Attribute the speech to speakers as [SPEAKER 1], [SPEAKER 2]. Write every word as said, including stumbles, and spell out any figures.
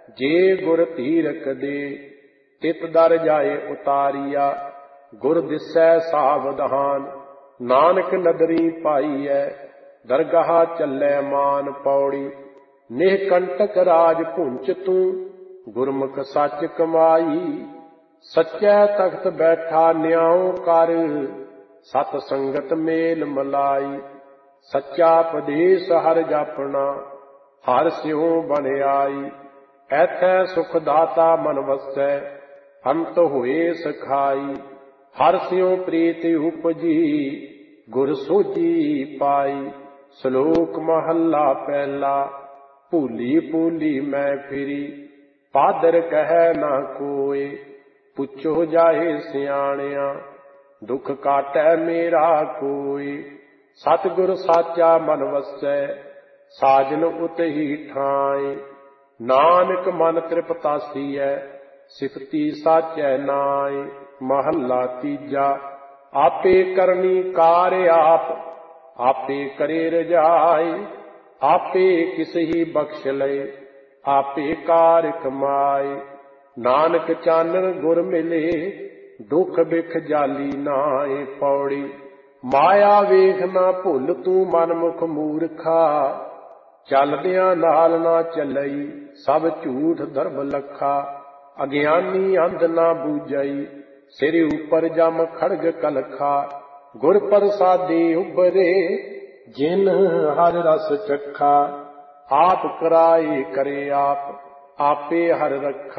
[SPEAKER 1] जे गुर तीरक दे। तित दर जाए उतारिया, गुर दिसै सावधान। नानक नदरी पाईऐ, दरगाह चलै मान। पौड़ी निहकंटक राज पुंच तू, गुरमुख सच कमाई। सच्चै तख्त बैठा न्याओ कर, सत संगत मेल मलाई। सच्चा पदेश हर जापना, हर स्यों बन आई। ऐथै सुख दाता मन वसै, अंत होए सखाई। हर स्यों प्रीत उपजी, गुर सोझी पाई। श्लोक महला पहला, भूली भूली मैं फिरी। पादर कहे ना कोय, पुछो जाए सियाणिया। दुख काटै मेरा कोय, सतगुर साचा मन वसै। साजन उतही ठाए, नानक मन तृपतासीऐ। सिफती साचै नाए। महला तीजा, आपे करनी कार आप, आपे करे रजाए। आपे किसही बख्श लय, आपे कार कमाए। नानक चानन गुर मिले, दुख बिख जाली नाए। पौड़ी माया ਵੇਖ ਨਾ ਭੁੱਲ ਤੂੰ ਮਨਮੁਖ ਮੂਰਖਾ। ਚਲਦਿਆਂ ਨਾਲ ਨਾ ਚੱਲਈ, ਸਭ ਝੂਠ ਧਰਮ ਲੱਖਾ। ਅਗਿਆਨੀ ਅੰਧ ਨਾ ਬੂਝਈ, ਸਿਰ ਉਪਰ ਜਮ ਖੜਗ ਕਲਖਾ। ਗੁਰ ਪ੍ਰਸਾਦੀ ਉਬਰੇ, ਜਿਨ ਹਰ ਰਸ ਚਖਾ। ਆਪ ਕਰਾਏ ਕਰੇ ਆਪ, ਆਪੇ ਹਰ ਰੱਖਾ।